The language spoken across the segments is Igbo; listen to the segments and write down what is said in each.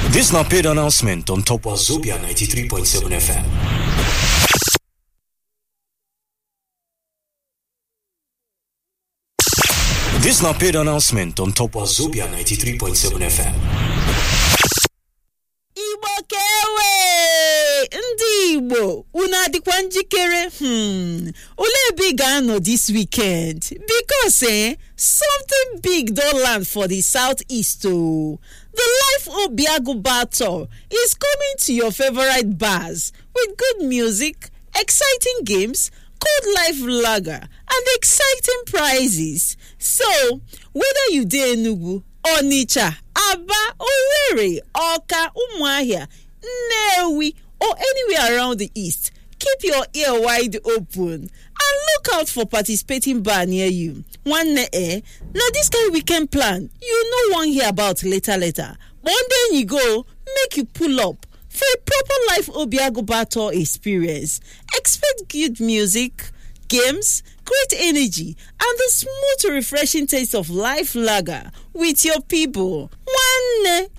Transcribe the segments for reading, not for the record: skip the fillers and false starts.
This now paid announcement on top of Zobia 93.7 FM. This now paid announcement on top of Zobia 93.7 FM. Igbo kewe ndị Igbo una dịkwa njikere ole big ano this weekend because something big don land for the southeast oh. The Life Obiago Battle is coming to your favorite bars with good music, exciting games, cold life lager, and exciting prizes. So, whether you dey Enugu, Onitsha, Aba, Owerri, Awka, Umuahia, Nnewi, or anywhere around the east, keep your ear wide open and look out for participating bar near you. One now this kind of weekend plan, you no wan hear about later. One day you go, make you pull up for a proper Life Obiago Battle experience. Expect good music, games, great energy, and the smooth, refreshing taste of life lager with your people. One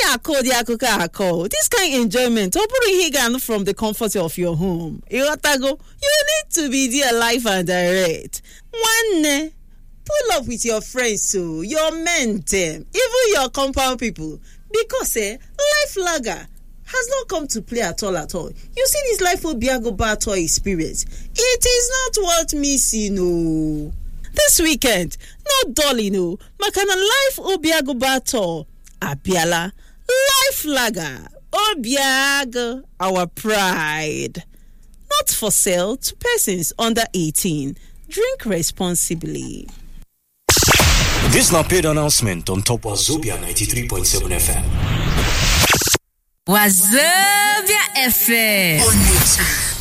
this kind of enjoyment from the comfort of your home. You need to be there live and direct. One pull up with your friends, so your men, them, even your compound people, because life lager has not come to play at all. You see this Life Obiago Battle experience, it is not worth missing. No, this weekend, no dolly no, makana Life Obiago Battle Abiala Life Lager Obiago, our pride. Not for sale to persons under 18. Drink responsibly. This now paid announcement on top of Zobia 93.7 FM. Wazobia FM.